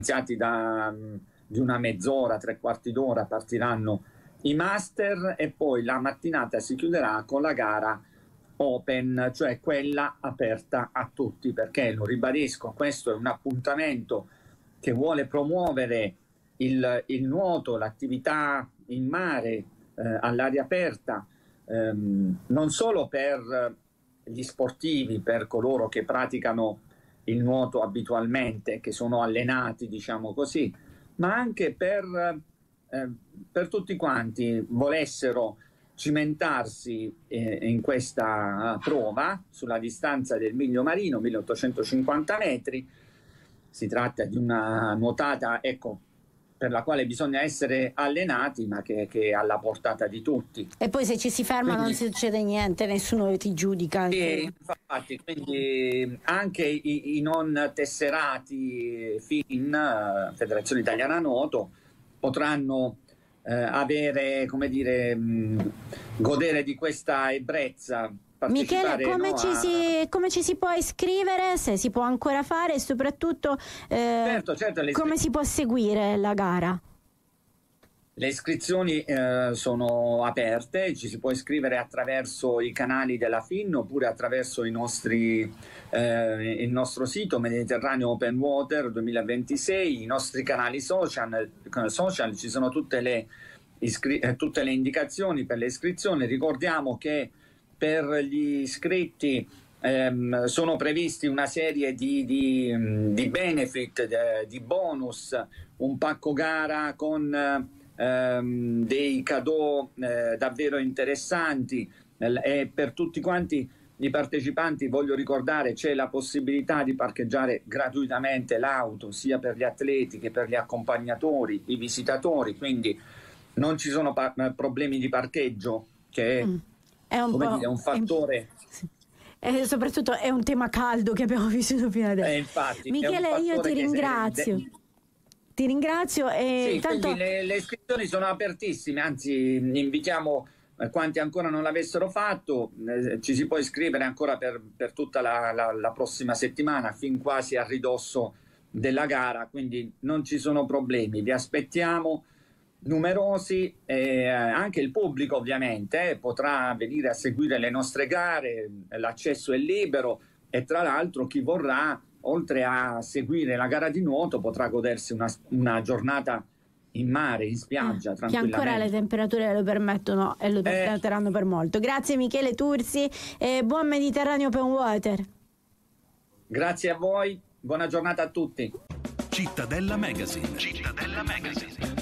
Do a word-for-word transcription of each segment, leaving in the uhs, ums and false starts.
iniziati da di una mezz'ora, tre quarti d'ora partiranno i master e poi la mattinata si chiuderà con la gara open, cioè quella aperta a tutti, perché lo ribadisco, questo è un appuntamento che vuole promuovere il, il nuoto, l'attività in mare eh, all'aria aperta, ehm, non solo per gli sportivi, per coloro che praticano il nuoto abitualmente, che sono allenati, diciamo così, ma anche per, eh, per tutti quanti volessero cimentarsi eh, in questa prova sulla distanza del miglio marino, milleottocentocinquanta metri. Si tratta di una nuotata, ecco, per la quale bisogna essere allenati, ma che, che è alla portata di tutti. E poi se ci si ferma quindi, non succede niente, nessuno ti giudica. E infatti, quindi anche i, i non tesserati F I N, Federazione Italiana Nuoto, potranno eh, avere, come dire, mh, godere di questa ebbrezza. Michele, come, no, ci a... si, come ci si può iscrivere, se si può ancora fare, e soprattutto eh, certo, certo, le come si può seguire la gara? Le iscrizioni eh, sono aperte, ci si può iscrivere attraverso i canali della F I N oppure attraverso i nostri, eh, il nostro sito Mediterraneo Open Water duemilaventisei, i nostri canali social, social ci sono tutte le, iscri- tutte le indicazioni per le iscrizioni. Ricordiamo che per gli iscritti ehm, sono previsti una serie di, di, di benefit, de, di bonus, un pacco gara con ehm, dei cadeau eh, davvero interessanti e per tutti quanti i partecipanti, voglio ricordare, c'è la possibilità di parcheggiare gratuitamente l'auto sia per gli atleti che per gli accompagnatori, i visitatori, quindi non ci sono pa- problemi di parcheggio, che è mm. È un, come dire, un fattore. E soprattutto è un tema caldo che abbiamo vissuto fino adesso. Eh, infatti, Michele, io ti ringrazio. Se... Ti ringrazio. E sì, tanto... le, le iscrizioni sono apertissime, anzi invitiamo eh, quanti ancora non l'avessero fatto, eh, ci si può iscrivere ancora per, per tutta la, la, la prossima settimana, fin quasi a ridosso della gara, quindi non ci sono problemi, vi aspettiamo numerosi, eh, anche il pubblico ovviamente eh, potrà venire a seguire le nostre gare, l'accesso è libero e tra l'altro chi vorrà, oltre a seguire la gara di nuoto, potrà godersi una, una giornata in mare, in spiaggia, eh, tranquillamente. Che ancora le temperature lo permettono e lo permetteranno eh. per molto. Grazie Michele Tursi e buon Mediterraneo Open Water. Grazie a voi, buona giornata a tutti. Cittadella Magazine. Cittadella Magazine.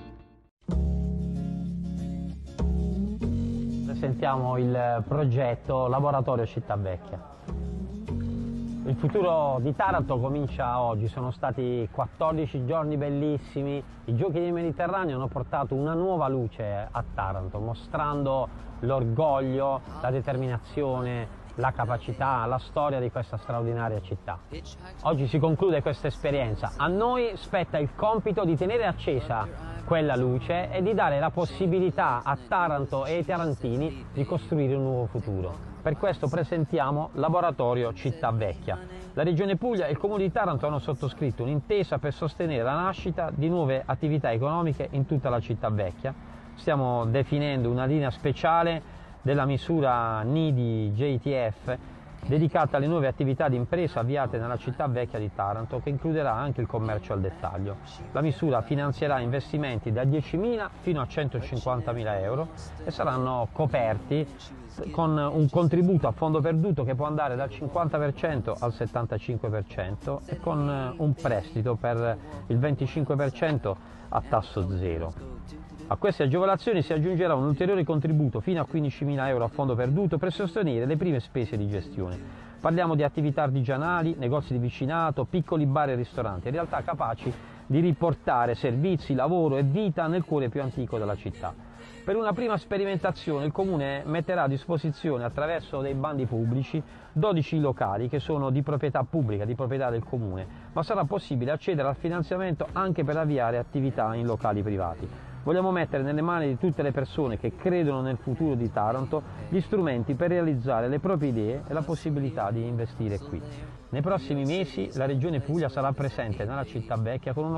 Presentiamo il progetto Laboratorio Città Vecchia. Il futuro di Taranto comincia oggi, sono stati quattordici giorni bellissimi, i Giochi del Mediterraneo hanno portato una nuova luce a Taranto, mostrando l'orgoglio, la determinazione, la capacità, la storia di questa straordinaria città. Oggi si conclude questa esperienza, a noi spetta il compito di tenere accesa quella luce e di dare la possibilità a Taranto e ai tarantini di costruire un nuovo futuro. Per questo presentiamo Laboratorio Città Vecchia. La Regione Puglia e il Comune di Taranto hanno sottoscritto un'intesa per sostenere la nascita di nuove attività economiche in tutta la città vecchia. Stiamo definendo una linea speciale della misura N I D I J T F dedicata alle nuove attività di impresa avviate nella città vecchia di Taranto, che includerà anche il commercio al dettaglio. La misura finanzierà investimenti da diecimila fino a centocinquantamila euro e saranno coperti con un contributo a fondo perduto che può andare dal cinquanta per cento al settantacinque per cento e con un prestito per il venticinque per cento a tasso zero. A queste agevolazioni si aggiungerà un ulteriore contributo fino a quindicimila euro a fondo perduto per sostenere le prime spese di gestione. Parliamo di attività artigianali, negozi di vicinato, piccoli bar e ristoranti, in realtà capaci di riportare servizi, lavoro e vita nel cuore più antico della città. Per una prima sperimentazione il Comune metterà a disposizione attraverso dei bandi pubblici dodici locali che sono di proprietà pubblica, di proprietà del Comune, ma sarà possibile accedere al finanziamento anche per avviare attività in locali privati. Vogliamo mettere nelle mani di tutte le persone che credono nel futuro di Taranto gli strumenti per realizzare le proprie idee e la possibilità di investire qui. Nei prossimi mesi la Regione Puglia sarà presente nella città vecchia con uno